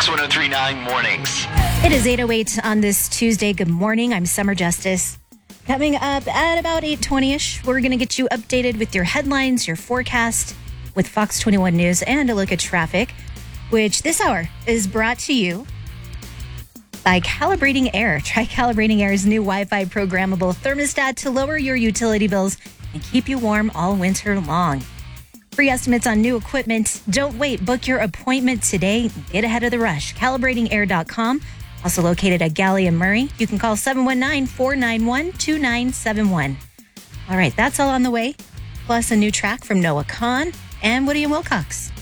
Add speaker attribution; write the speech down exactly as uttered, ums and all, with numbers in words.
Speaker 1: one oh three point nine Mornings.
Speaker 2: It is eight oh eight on this Tuesday. Good morning. I'm Summer Justice. Coming up at about eight twenty-ish, we're going to get you updated with your headlines, your forecast with Fox twenty-one News, and a look at traffic, which this hour is brought to you by Calibrating Air. Try Calibrating Air's new Wi-Fi programmable thermostat to lower your utility bills and keep you warm all winter long. Free estimates on new equipment. Don't wait. Book your appointment today. Get ahead of the rush. calibrating air dot com. Also located at Galley and Murray. You can call seven one nine, four nine one, two nine seven one. All right, that's all on the way. Plus a new track from Noah Kahan and Woody and Wilcox.